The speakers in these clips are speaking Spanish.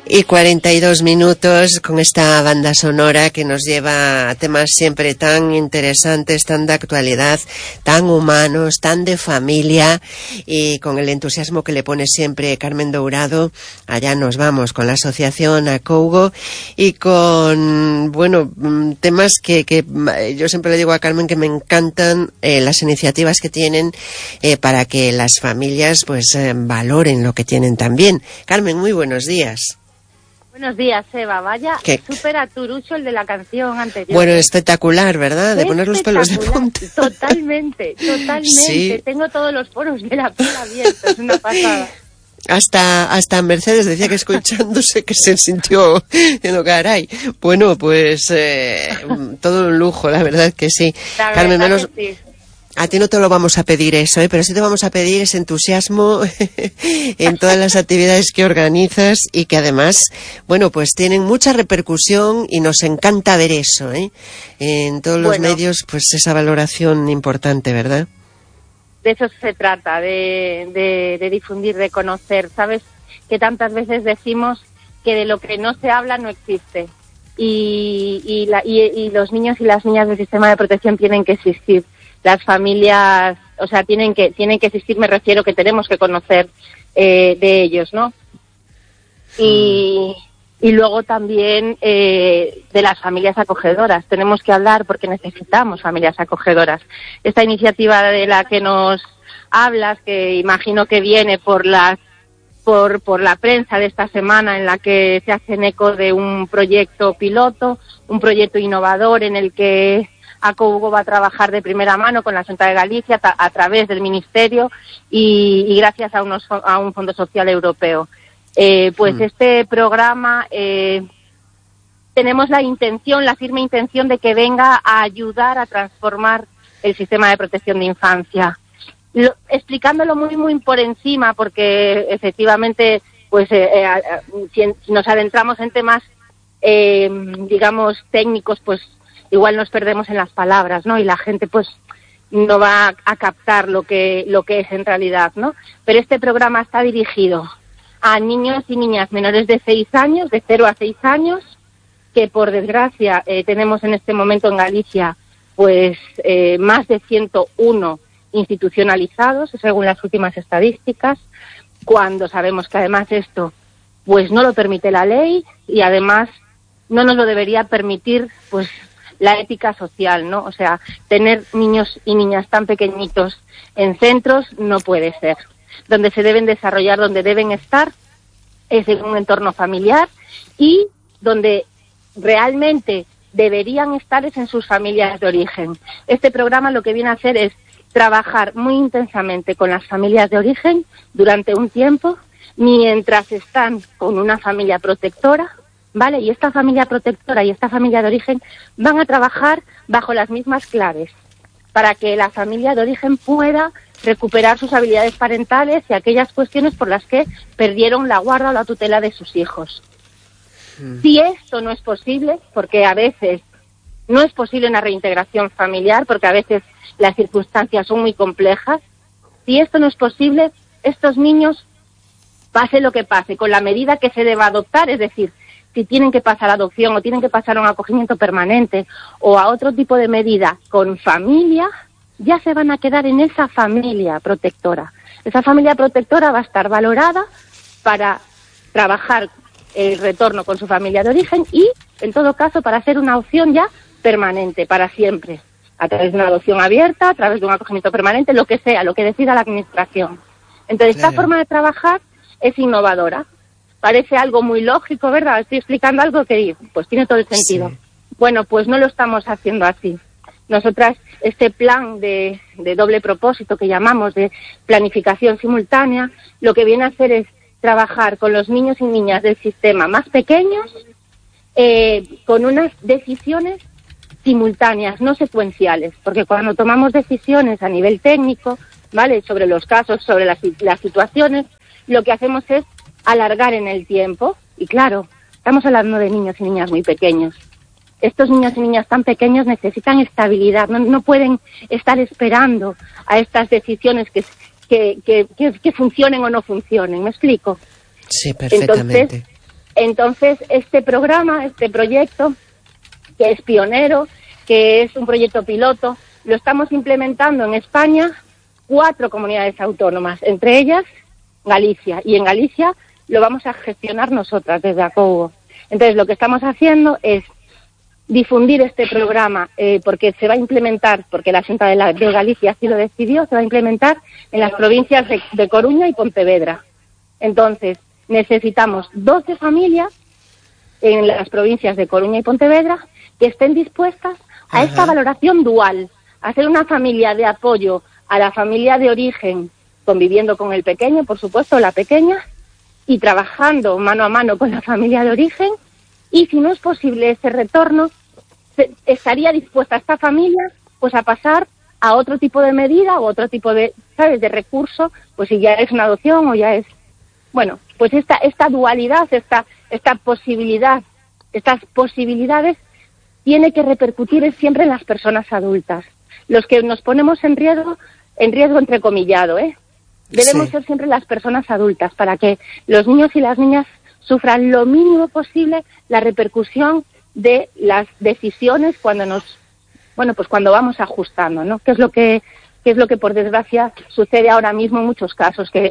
Y 42 minutos con esta banda sonora que nos lleva a temas siempre tan interesantes, tan de actualidad, tan humanos, tan de familia, y con el entusiasmo que le pone siempre Carmen Dourado. Allá nos vamos con la asociación Acougo y con, bueno, temas que yo siempre le digo a Carmen que me encantan, las iniciativas que tienen para que las familias pues valoren lo que tienen también. Carmen, muy buenos días. Buenos días, Eva. Vaya súper aturucho el de la canción anterior. Bueno, espectacular, ¿verdad? De poner los pelos de punta. Totalmente. Sí. Tengo todos los poros de la piel abiertos, es una pasada. Hasta Mercedes decía que escuchándose que se sintió en caray. Bueno, pues todo un lujo, la verdad que sí. Carmen, menos... Sí. A ti no te lo vamos a pedir eso, pero sí te vamos a pedir ese entusiasmo en todas las actividades que organizas y que además, bueno, pues tienen mucha repercusión y nos encanta ver eso, en todos los medios, pues esa valoración importante, ¿verdad? De eso se trata, de difundir, de conocer. Sabes que tantas veces decimos que de lo que no se habla no existe y los niños y las niñas del sistema de protección tienen que existir. Las familias, o sea, tienen que existir, me refiero que tenemos que conocer de ellos, ¿no? Y luego también de las familias acogedoras. Tenemos que hablar porque necesitamos familias acogedoras. Esta iniciativa de la que nos hablas, que imagino que viene por la prensa de esta semana, en la que se hacen eco de un proyecto piloto, un proyecto innovador en el que Acougo va a trabajar de primera mano con la Xunta de Galicia a través del Ministerio y gracias a un fondo social europeo. Este programa tenemos la firme intención de que venga a ayudar a transformar el sistema de protección de infancia. Explicándolo muy, muy por encima, porque efectivamente, pues si nos adentramos en temas, digamos, técnicos, pues igual nos perdemos en las palabras, ¿no? Y la gente pues no va a captar lo que es en realidad, ¿no? Pero este programa está dirigido a niños y niñas menores de 6 años, de 0 a 6 años, que por desgracia tenemos en este momento en Galicia pues más de 101 institucionalizados, según las últimas estadísticas, cuando sabemos que además esto pues no lo permite la ley y además no nos lo debería permitir pues la ética social, ¿no? O sea, tener niños y niñas tan pequeñitos en centros no puede ser. Donde se deben desarrollar, donde deben estar, es en un entorno familiar y donde realmente deberían estar es en sus familias de origen. Este programa lo que viene a hacer es trabajar muy intensamente con las familias de origen durante un tiempo, mientras están con una familia protectora, ¿vale? Y esta familia protectora y esta familia de origen van a trabajar bajo las mismas claves para que la familia de origen pueda recuperar sus habilidades parentales y aquellas cuestiones por las que perdieron la guarda o la tutela de sus hijos. Si esto no es posible, porque a veces no es posible una reintegración familiar, porque a veces las circunstancias son muy complejas, si esto no es posible, estos niños, pase lo que pase, con la medida que se deba adoptar, es decir, si tienen que pasar a adopción o tienen que pasar a un acogimiento permanente o a otro tipo de medida con familia, ya se van a quedar en esa familia protectora. Esa familia protectora va a estar valorada para trabajar el retorno con su familia de origen y, en todo caso, para hacer una opción ya permanente, para siempre, a través de una adopción abierta, a través de un acogimiento permanente, lo que sea, lo que decida la administración. Entonces, esta forma de trabajar es innovadora. Parece algo muy lógico, ¿verdad? Estoy explicando algo que pues tiene todo el sentido. Sí. Bueno, pues no lo estamos haciendo así. Nosotras, este plan de doble propósito que llamamos de planificación simultánea, lo que viene a hacer es trabajar con los niños y niñas del sistema más pequeños, con unas decisiones simultáneas, no secuenciales, porque cuando tomamos decisiones a nivel técnico, ¿vale?, sobre los casos, sobre las situaciones, lo que hacemos es alargar en el tiempo. Y claro, estamos hablando de niños y niñas muy pequeños. Estos niños y niñas tan pequeños necesitan estabilidad, no pueden estar esperando a estas decisiones que funcionen o no funcionen. ¿Me explico? Sí, perfectamente. Entonces, Entonces, este programa, este proyecto, que es pionero, que es un proyecto piloto, lo estamos implementando en España 4 comunidades autónomas, entre ellas Galicia. Y en Galicia lo vamos a gestionar nosotras desde Acougo. Entonces, lo que estamos haciendo es difundir este programa, porque se va a implementar, porque la Xunta de Galicia así lo decidió, se va a implementar en las provincias de Coruña y Pontevedra. Entonces, necesitamos 12 familias en las provincias de Coruña y Pontevedra que estén dispuestas a esta valoración dual, a ser una familia de apoyo a la familia de origen, conviviendo con el pequeño, por supuesto, la pequeña, y trabajando mano a mano con la familia de origen, y si no es posible ese retorno, estaría dispuesta esta familia pues a pasar a otro tipo de medida o otro tipo de, ¿sabes?, de recurso, pues si ya es una adopción o ya es... Bueno, pues esta dualidad, esta posibilidad, estas posibilidades tiene que repercutir siempre en las personas adultas. Los que nos ponemos en riesgo entrecomillado, debemos ser siempre las personas adultas para que los niños y las niñas sufran lo mínimo posible la repercusión de las decisiones cuando cuando vamos ajustando, ¿no? ¿Qué es lo que por desgracia sucede ahora mismo en muchos casos, que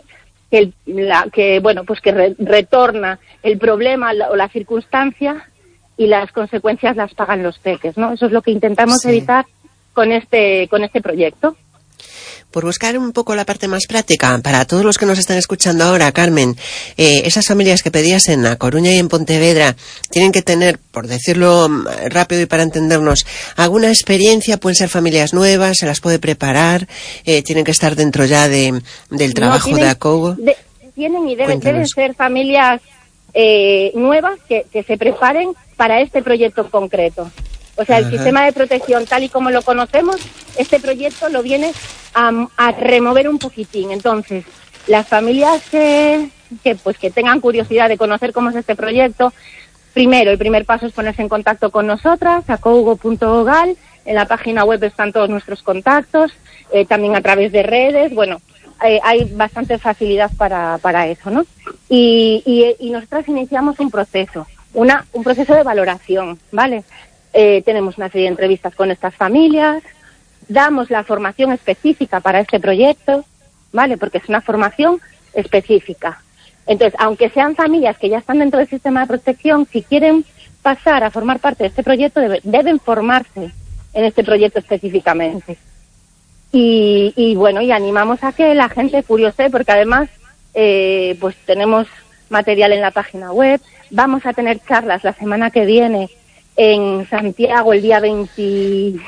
retorna el problema o la circunstancia y las consecuencias las pagan los peques, ¿no? Eso es lo que intentamos evitar con este proyecto. Por buscar un poco la parte más práctica, para todos los que nos están escuchando ahora, Carmen, esas familias que pedías en La Coruña y en Pontevedra tienen que tener, por decirlo rápido y para entendernos, alguna experiencia, pueden ser familias nuevas, se las puede preparar, tienen que estar dentro ya del trabajo de Acougo. Tienen y deben ser familias nuevas que se preparen para este proyecto concreto. O sea, el sistema de protección tal y como lo conocemos, este proyecto lo viene a remover un poquitín. Entonces, las familias que tengan curiosidad de conocer cómo es este proyecto, primero, el primer paso es ponerse en contacto con nosotras, acougo.gal, en la página web están todos nuestros contactos, también a través de redes, hay bastante facilidad para eso, ¿no? Y nosotras iniciamos un proceso de valoración, ¿vale? Tenemos una serie de entrevistas con estas familias, damos la formación específica para este proyecto, ¿vale? Porque es una formación específica. Entonces, aunque sean familias que ya están dentro del sistema de protección, si quieren pasar a formar parte de este proyecto, deben formarse en este proyecto específicamente. Y animamos a que la gente curiose, porque además, tenemos material en la página web, vamos a tener charlas la semana que viene en Santiago el día 28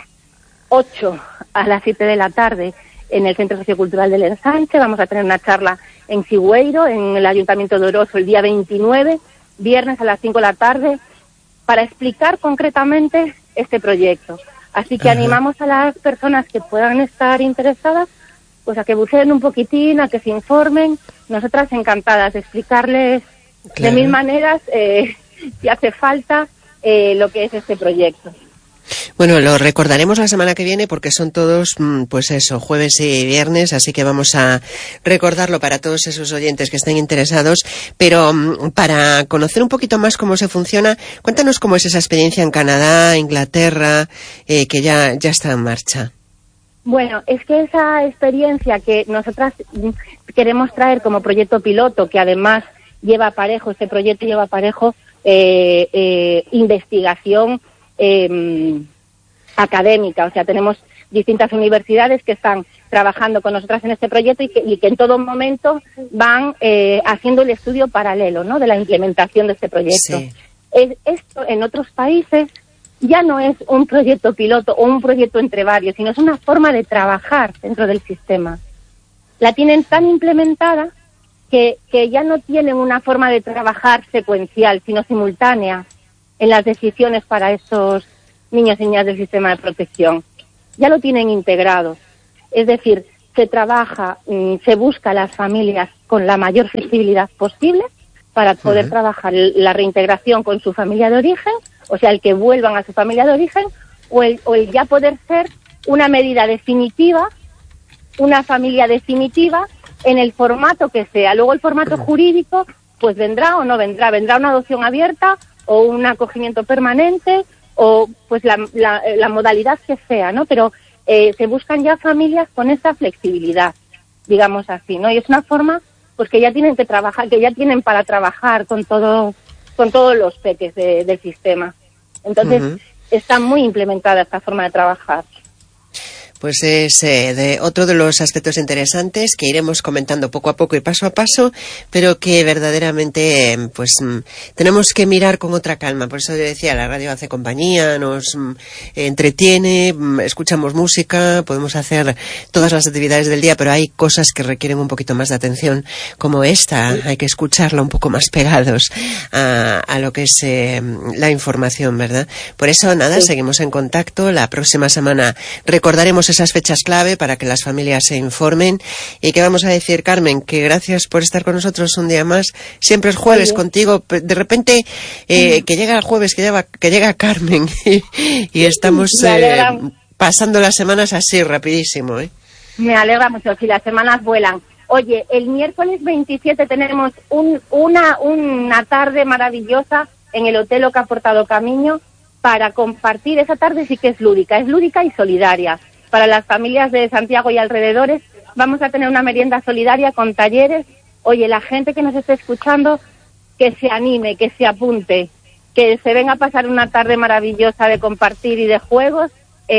a las 7 de la tarde en el Centro Sociocultural del Ensanche. Vamos a tener una charla en Sigüeiro, en el Ayuntamiento de Oroso, el día 29, viernes a las 5 de la tarde, para explicar concretamente este proyecto. Así que animamos a las personas que puedan estar interesadas pues a que buceen un poquitín, a que se informen. Nosotras encantadas de explicarles de mil maneras, si hace falta, lo que es este proyecto. Bueno, lo recordaremos la semana que viene porque son todos, jueves y viernes, así que vamos a recordarlo para todos esos oyentes que estén interesados. Pero para conocer un poquito más cómo se funciona, cuéntanos cómo es esa experiencia en Canadá, Inglaterra, que ya está en marcha. Bueno, es que esa experiencia que nosotras queremos traer como proyecto piloto, que además este proyecto lleva aparejo investigación académica, o sea, tenemos distintas universidades que están trabajando con nosotras en este proyecto y que en todo momento van haciendo el estudio paralelo, ¿no?, de la implementación de este proyecto. Sí. Esto en otros países ya no es un proyecto piloto o un proyecto entre varios, sino es una forma de trabajar dentro del sistema. La tienen tan implementada que ya no tienen una forma de trabajar secuencial, sino simultánea en las decisiones para esos niños y niñas del sistema de protección. Ya lo tienen integrado. Es decir, se trabaja, se busca a las familias con la mayor flexibilidad posible para poder trabajar la reintegración con su familia de origen, o sea, el que vuelvan a su familia de origen, o el ya poder ser una medida definitiva, una familia definitiva, en el formato que sea. Luego el formato jurídico pues vendrá o no vendrá. Vendrá una adopción abierta o un acogimiento permanente o pues la modalidad que sea, ¿no? Pero se buscan ya familias con esa flexibilidad, digamos así, ¿no? Y es una forma pues que ya tienen que trabajar, que ya tienen para trabajar con todos los peques del sistema. Entonces, está muy implementada esta forma de trabajar. Pues es otro de los aspectos interesantes que iremos comentando poco a poco y paso a paso, pero que verdaderamente pues tenemos que mirar con otra calma. Por eso yo decía, la radio hace compañía, nos entretiene, escuchamos música, podemos hacer todas las actividades del día, pero hay cosas que requieren un poquito más de atención, como esta. Hay que escucharla un poco más pegados a lo que es la información, ¿verdad? Por eso, nada, seguimos en contacto. La próxima semana recordaremos esas fechas clave para que las familias se informen. Y que vamos a decir, Carmen, que gracias por estar con nosotros un día más. Siempre es jueves contigo. De repente, que llega el jueves, que llega Carmen y estamos pasando las semanas así, rapidísimo, ¿eh? Me alegra mucho, si las semanas vuelan. Oye, el miércoles 27 tenemos una tarde maravillosa en el Hotel Oca Portado Camiño para compartir. Esa tarde sí que es lúdica y solidaria. Para las familias de Santiago y alrededores vamos a tener una merienda solidaria con talleres. Oye, la gente que nos esté escuchando, que se anime, que se apunte, que se venga a pasar una tarde maravillosa de compartir y de juegos.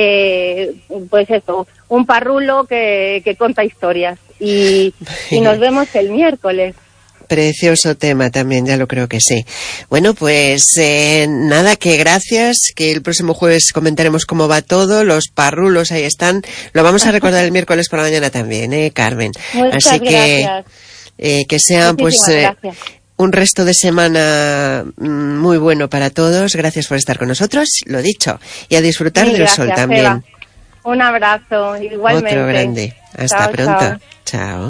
Pues eso, un parrulo que cuenta historias. Y nos vemos el miércoles. Precioso tema también, ya lo creo que sí. Bueno, pues nada, que gracias, que el próximo jueves comentaremos cómo va todo, los parrulos ahí están, lo vamos a recordar el miércoles por la mañana también, Carmen. Muchas Así gracias. Que sea pues un resto de semana muy bueno para todos. Gracias por estar con nosotros, lo dicho, y a disfrutar del sol también. Eva. Un abrazo, igualmente. Otro grande. Hasta pronto. Chao.